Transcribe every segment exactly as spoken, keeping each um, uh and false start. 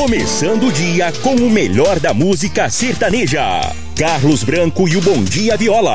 Começando o dia com o melhor da música sertaneja. Carlos Branco e o Bom Dia Viola.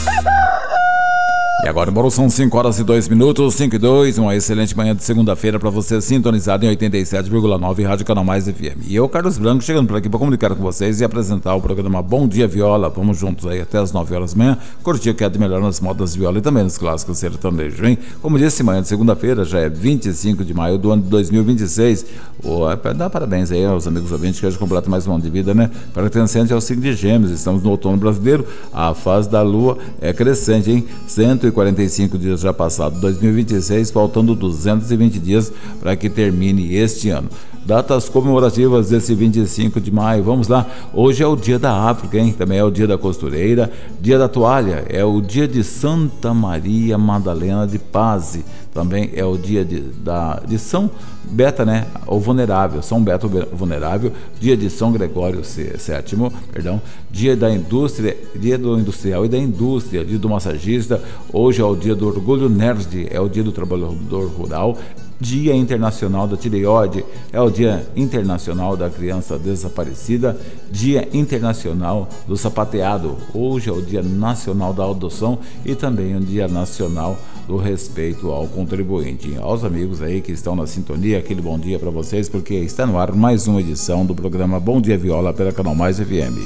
E agora, embora são cinco horas e dois minutos, cinco e dois, uma excelente manhã de segunda-feira para você, sintonizado em oitenta e sete vírgula nove, Rádio Canal Mais F M. E eu, Carlos Branco, chegando por aqui para comunicar com vocês e apresentar o programa Bom Dia Viola. Vamos juntos aí até as nove horas da manhã, curtir o que é de melhor nas modas de viola e também nos clássicos sertanejos, hein? Como disse, manhã de segunda-feira, já é vinte e cinco de maio do ano de dois mil e vinte e seis. Oh, é, dá parabéns aí aos amigos ouvintes que hoje completam mais um ano de vida, né? Pertencente ao signo de Gêmeos, estamos no outono brasileiro, a fase da lua é crescente, hein? cento e quarenta e cinco dias já passados, dois mil e vinte e seis, faltando duzentos e vinte dias para que termine este ano. Datas comemorativas desse vinte e cinco de maio, vamos lá. Hoje é o dia da África, hein? Também é o dia da costureira, dia da toalha, é o dia de Santa Maria Madalena de Paz. Também é o dia de, da, de São Beta, né? O Venerável, São Beto Venerável, dia de São Gregório sétimo, perdão, dia da indústria, dia do industrial e da indústria, dia do massagista. Hoje é o dia do orgulho nerd, é o dia do trabalhador rural. Dia Internacional da Tireoide, é o Dia Internacional da Criança Desaparecida, Dia Internacional do Sapateado, hoje é o Dia Nacional da Adoção e também o Dia Nacional do Respeito ao Contribuinte. Aos amigos aí que estão na sintonia, aquele bom dia para vocês, porque está no ar mais uma edição do programa Bom Dia Viola pela Canal Mais F M.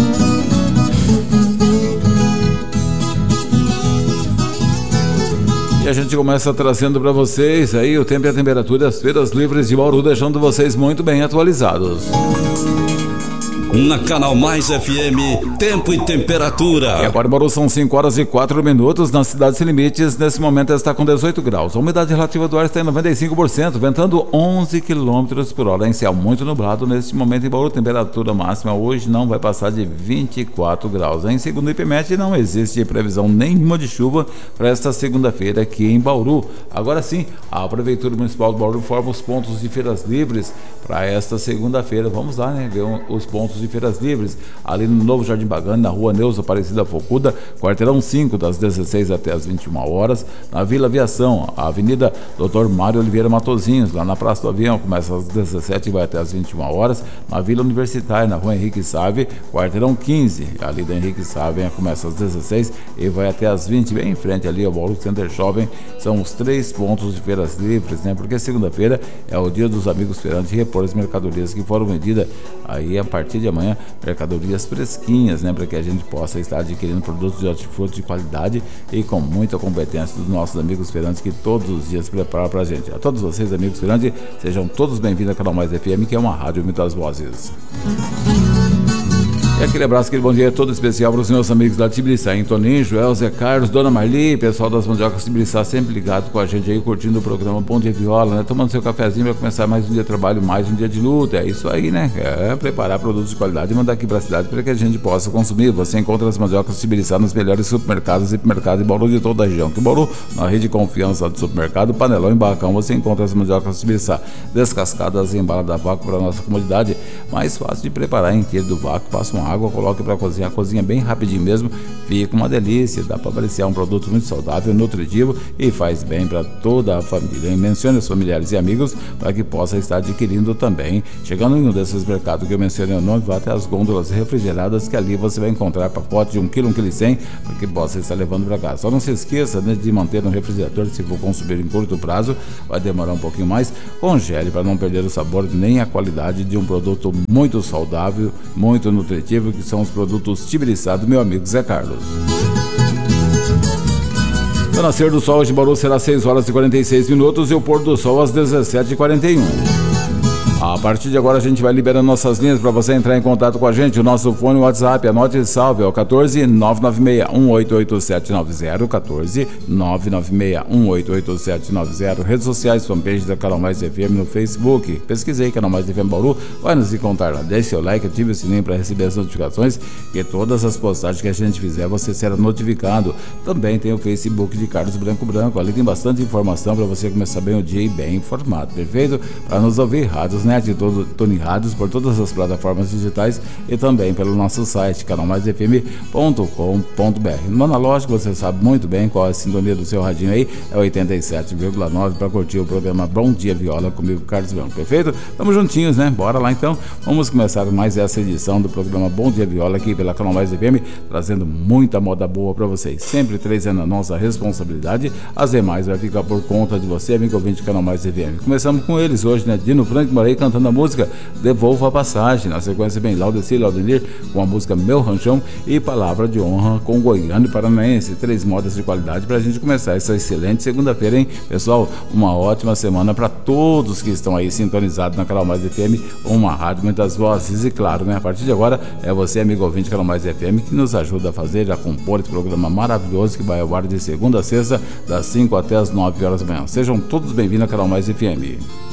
E a gente começa trazendo para vocês aí o tempo e a temperatura das feiras livres de Bauru, deixando vocês muito bem atualizados. Na Canal Mais F M, tempo e temperatura. E agora, Bauru, são cinco horas e quatro minutos. Na cidade sem limites, nesse momento está com dezoito graus. A umidade relativa do ar está em noventa e cinco por cento, ventando onze quilômetros por hora. Em céu muito nublado neste momento em Bauru. Temperatura máxima hoje não vai passar de vinte e quatro graus. Em segundo o IPMET, não existe previsão nenhuma de chuva para esta segunda-feira aqui em Bauru. Agora sim, a Prefeitura Municipal de Bauru forma os pontos de feiras livres para esta segunda-feira. Vamos lá, né? Ver os pontos de feiras livres ali no Novo Jardim Bagani, na rua Neuza Aparecida Focuda, quarteirão cinco, das dezesseis até as vinte e uma horas. Na Vila Aviação, a Avenida doutor Mário Oliveira Matozinhos, lá na Praça do Avião, começa às dezessete e vai até as vinte e uma horas. Na Vila Universitária, na rua Henrique Save, quarteirão quinze, ali da Henrique Save, começa às dezesseis e vai até as vinte, bem em frente ali ao Bauru Center Shopping. São os três pontos de feiras livres, né? Porque segunda-feira é o dia dos amigos feirantes de repor as mercadorias que foram vendidas aí a partir de amanhã, mercadorias fresquinhas, né, para que a gente possa estar adquirindo produtos de hortifruti de qualidade e com muita competência dos nossos amigos feirantes que todos os dias preparam para a gente. A todos vocês, amigos feirantes, sejam todos bem-vindos ao Canal Mais F M, que é uma rádio muitas vozes. E aquele abraço, aquele bom dia todo especial para os meus amigos da Tibiriçá, hein? Toninho, Joel, Zé Carlos, Dona Marli, pessoal das Mandiocas Tibiriçá, sempre ligado com a gente aí, curtindo o programa Bom Dia Viola, né? Tomando seu cafezinho para começar mais um dia de trabalho, mais um dia de luta. É isso aí, né? É preparar produtos de qualidade e mandar aqui para a cidade para que a gente possa consumir. Você encontra as Mandiocas Tibiriçá nos melhores supermercados e hipermercados de Bauru de toda a região. Que Bauru, na rede de confiança do supermercado, Panelão e Barracão, você encontra as Mandiocas Tibiriçá descascadas em bala da vácuo para nossa comodidade. Mais fácil de preparar inteiro do vácuo, passa uma água, coloque para cozinhar, cozinha bem rapidinho mesmo, fica uma delícia, dá para apreciar um produto muito saudável, nutritivo e faz bem para toda a família. E mencione os familiares e amigos para que possa estar adquirindo também. Chegando em um desses mercados que eu mencionei o nome, vá até as gôndolas refrigeradas, que ali você vai encontrar pacote de um quilo, um quilo e cem, para que possa estar levando para casa. Só não se esqueça, né, de manter no refrigerador, se for consumir em curto prazo, vai demorar um pouquinho mais, congele para não perder o sabor nem a qualidade de um produto muito saudável, muito nutritivo, que são os produtos Tibiriçá do meu amigo Zé Carlos. O nascer do sol hoje em Bauru será seis horas e quarenta e seis minutos e o pôr do sol às dezessete e quarenta e um. A partir de agora a gente vai liberando nossas linhas para você entrar em contato com a gente. O nosso fone WhatsApp, anote e salve, é o quatorze nove nove seis um oito oito sete nove zero, quatorze nove nove seis um oito oito sete nove zero. Redes sociais, fanpage da Canal Mais F M no Facebook. Pesquisei Canal Mais F M Bauru, vai nos encontrar lá. Deixe seu like, ative o sininho para receber as notificações, que todas as postagens que a gente fizer você será notificado. Também tem o Facebook de Carlos Branco Branco, ali tem bastante informação para você começar bem o dia e bem informado, perfeito? Para nos ouvir, rádios né, de todo Tony Rádios, por todas as plataformas digitais e também pelo nosso site, canal mais f m ponto com ponto b r. No analógico, você sabe muito bem qual é a sintonia do seu radinho aí, é oitenta e sete vírgula nove para curtir o programa Bom Dia Viola comigo, Carlos Branco, perfeito? Tamo juntinhos, né? Bora lá então, vamos começar mais essa edição do programa Bom Dia Viola aqui pela Canal Mais F M, trazendo muita moda boa para vocês, sempre trazendo a nossa responsabilidade, as demais vai ficar por conta de você, amigo ouvinte do Canal Mais F M. Começamos com eles hoje, né? Dino Frank Morei cantando a música Devolva a Passagem, na sequência vem Laudeci Laudenir com a música Meu Ranchão e Palavra de Honra com Goiano e Paranaense, três modas de qualidade pra gente começar essa excelente segunda-feira, hein? Pessoal, uma ótima semana para todos que estão aí sintonizados na Canal Mais F M, uma rádio, muitas vozes e claro, né? A partir de agora é você, amigo ouvinte do Canal Mais F M, que nos ajuda a fazer, a compor esse programa maravilhoso que vai ao ar de segunda a sexta, das cinco até as nove horas da manhã. Sejam todos bem-vindos ao Canal Mais F M.